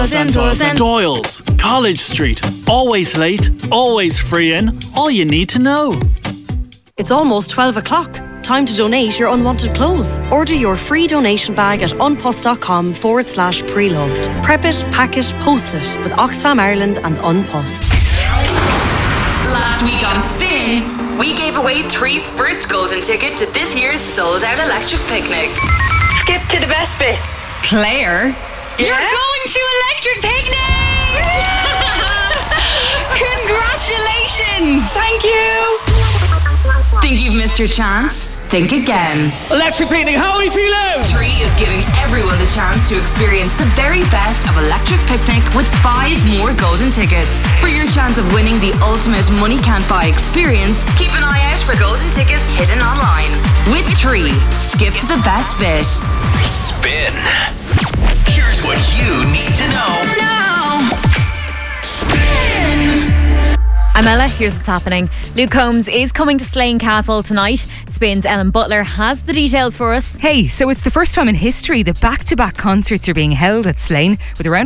Doyle's, College Street. Always late, always free in. All you need to know. It's almost 12 o'clock. Time to donate your unwanted clothes. Order your free donation bag at unpost.com/preloved. Prep it, pack it, post it with Oxfam Ireland and Unpost. Last week on Spin, we gave away Three's first golden ticket to this year's sold-out electric picnic. Skip to the best bit. Claire, you're going to Electric Picnic! Congratulations! Thank you! Think you've missed your chance? Think again. Electric Picnic, how are we feeling? Three is giving everyone the chance to experience the very best of Electric Picnic with 5 more golden tickets. For your chance of winning the ultimate money can't buy experience, keep an eye out for golden tickets hidden online. With Three, skip to the best bit. Spin. Here's what you need to know now. Spin. I'm Ella, here's what's happening. Luke Combs is coming to Slane Castle tonight. Spin's Ellen Butler has the details for us. Hey, so it's the first time in history that back-to-back concerts are being held at Slane, with around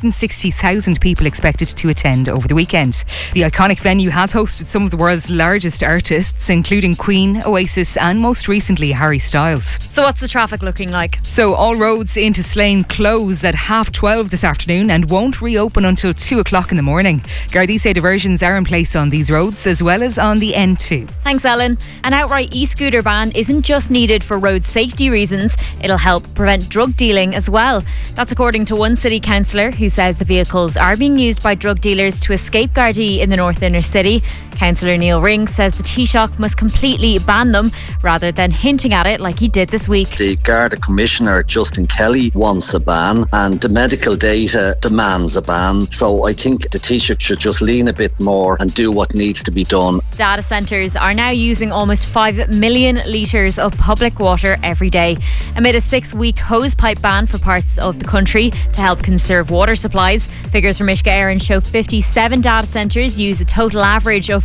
160,000 people expected to attend over the weekend. The iconic venue has hosted some of the world's largest artists, including Queen, Oasis and most recently Harry Styles. So what's the traffic looking like? So all roads into Slane close at 12:30 this afternoon and won't reopen until 2 o'clock in the morning. Gardaí say diversions are in place on these roads as well as on the N2. Thanks, Ellen. An outright e-scooter ban isn't just needed for road safety reasons, it'll help prevent drug dealing as well. That's according to one city councillor who says the vehicles are being used by drug dealers to escape Gardaí in the north inner city. Councillor Neil Ring says the Taoiseach must completely ban them rather than hinting at it like he did this week. The Garda Commissioner Justin Kelly wants a ban and the medical data demands a ban, so I think the Taoiseach should just lean a bit more and do what needs to be done. Data centres are now using almost 5 million litres of public water every day amid a 6-week hosepipe ban for parts of the country to help conserve water supplies. Figures from Uisce Éireann show 57 data centres use a total average of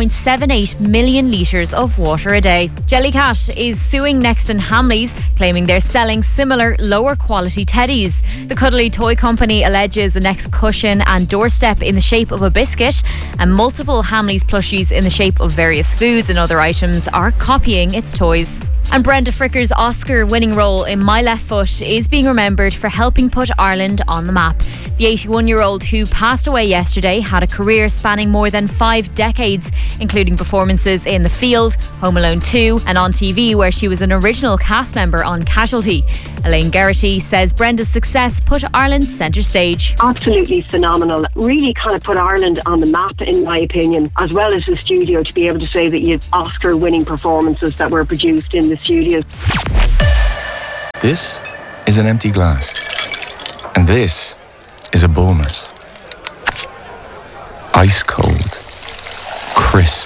4.78 million litres of water a day. Jellycat is suing Next and Hamleys, claiming they're selling similar lower quality teddies. The cuddly toy company alleges the Next cushion and doorstep in the shape of a biscuit and multiple Hamleys plushies in the shape of various foods and other items are copying its toys. And Brenda Fricker's Oscar-winning role in My Left Foot is being remembered for helping put Ireland on the map. The 81-year-old who passed away yesterday had a career spanning more than 5 decades, including performances in The Field, Home Alone 2 and on TV, where she was an original cast member on Casualty. Elaine Geraghty says Brenda's success put Ireland centre stage. Absolutely phenomenal. Really kind of put Ireland on the map, in my opinion, as well as the studio, to be able to say that you had Oscar-winning performances that were produced in the studio. This is an empty glass. And this is a Bulmers. Ice cold. Crisp.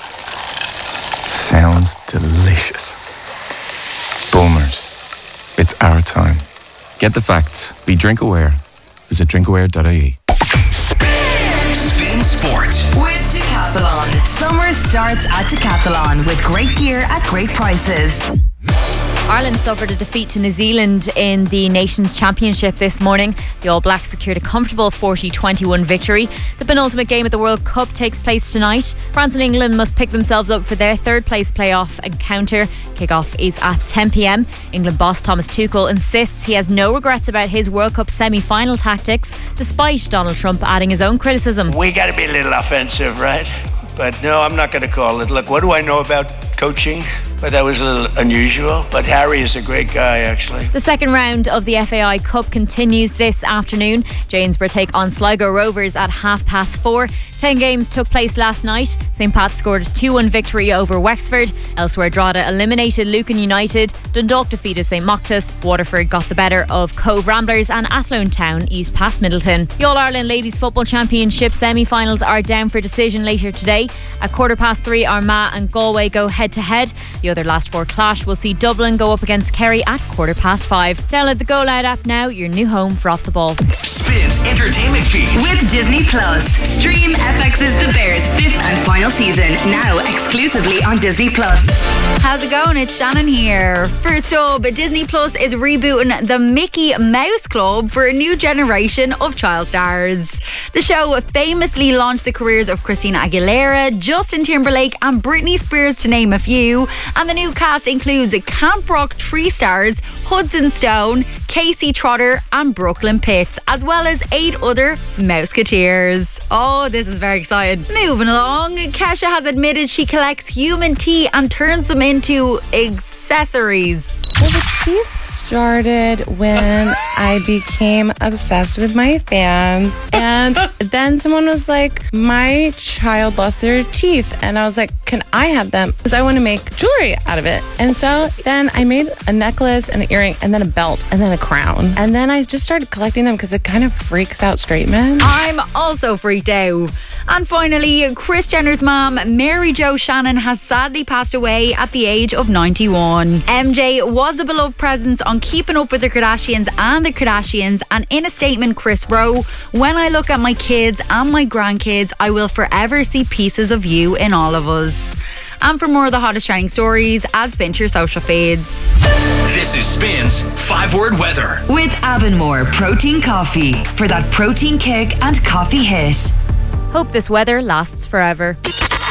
Sounds delicious. Bulmers. It's our time. Get the facts. Be drink aware. Visit drinkaware.ie. Spin Sport with Decathlon. Summer starts at Decathlon with great gear at great prices. Ireland suffered a defeat to New Zealand in the Nations Championship this morning. The All Blacks secured a comfortable 40-21 victory. The penultimate game of the World Cup takes place tonight. France and England must pick themselves up for their third place playoff encounter. Kick-off is at 10 p.m. England boss Thomas Tuchel insists he has no regrets about his World Cup semi-final tactics, despite Donald Trump adding his own criticism. We got to be a little offensive, right? But no, I'm not going to call it. Look, what do I know about coaching? But that was a little unusual. But Harry is a great guy, actually. The second round of the FAI Cup continues this afternoon. Janesborough take on Sligo Rovers at 4:30. 10 games took place last night. St Pat's scored a 2-1 victory over Wexford. Elsewhere, Drogheda eliminated Lucan United. Dundalk defeated St Moctus. Waterford got the better of Cove Ramblers, and Athlone Town eased past Middleton. The All-Ireland Ladies Football Championship semi-finals are down for decision later today. At 3:15, Armagh and Galway go head-to-head. The The other last four clash. We'll see Dublin go up against Kerry at 5:15. Download the Go Loud app now, your new home for Off the Ball. Spins entertainment feed with Disney Plus. Stream FX's The Bears 5th and final season now exclusively on Disney Plus. How's it going? It's Shannon here. First up, Disney Plus is rebooting the Mickey Mouse Club for a new generation of child stars. The show famously launched the careers of Christina Aguilera, Justin Timberlake and Britney Spears, to name a few. And the new cast includes Camp Rock 3 stars Hudson Stone, Casey Trotter and Brooklyn Pitts, as well as 8 other Mouseketeers. Oh, this is very exciting. Moving along, Kesha has admitted she collects human teeth and turns them into accessories. Well, the teeth started when I became obsessed with my fans, and then someone was like, my child lost their teeth, and I was like, can I have them? Because I want to make jewelry out of it. And so then I made a necklace and an earring and then a belt and then a crown, and then I just started collecting them because it kind of freaks out straight men. I'm also freaked out. And finally, Kris Jenner's mom, Mary Jo Shannon, has sadly passed away at the age of 91. MJ was a beloved presence on Keeping Up with the Kardashians and the Kardashians, and in a statement, Kris wrote, "When I look at my kids and my grandkids, I will forever see pieces of you in all of us." And for more of the hottest trending stories, add Spin to your social feeds. This is Spin's 5-word weather. With Avonmore Protein Coffee for that protein kick and coffee hit. Hope this weather lasts forever.